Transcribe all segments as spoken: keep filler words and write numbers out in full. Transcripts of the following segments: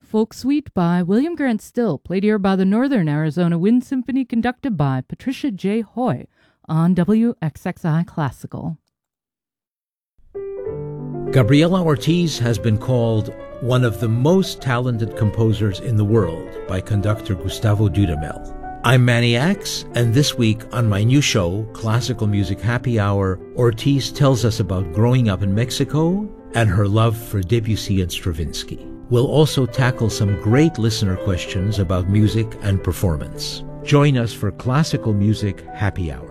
Folk Suite by William Grant Still, played here by the Northern Arizona Wind Symphony, conducted by Patricia J. Hoy on W X X I Classical. Gabriela Ortiz has been called one of the most talented composers in the world by conductor Gustavo Dudamel. I'm Manny Axe, and this week on my new show, Classical Music Happy Hour, Ortiz tells us about growing up in Mexico and her love for Debussy and Stravinsky. We'll also tackle some great listener questions about music and performance. Join us for Classical Music Happy Hour.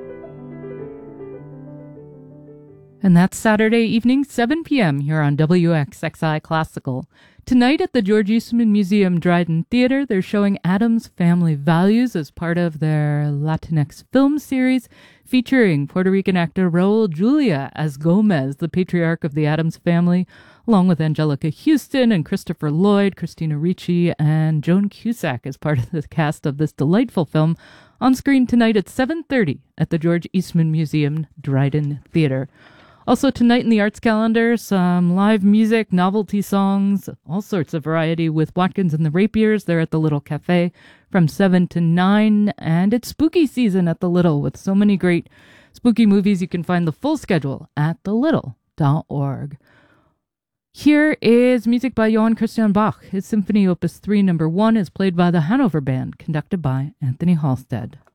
And that's Saturday evening, seven p.m. here on W X X I Classical. Tonight at the George Eastman Museum Dryden Theater, they're showing Addams Family Values as part of their Latinx film series, featuring Puerto Rican actor Raul Julia as Gomez, the patriarch of the Addams family, along with Angelica Houston and Christopher Lloyd, Christina Ricci, and Joan Cusack as part of the cast of this delightful film, on screen tonight at seven thirty at the George Eastman Museum Dryden Theater. Also tonight in the arts calendar, some live music, novelty songs, all sorts of variety with Watkins and the Rapiers. They're at the Little Cafe from seven to nine, and it's spooky season at the Little with so many great spooky movies. You can find the full schedule at the little dot org. Here is music by Johann Christian Bach. His Symphony Opus three number one is played by the Hanover Band, conducted by Anthony Halstead.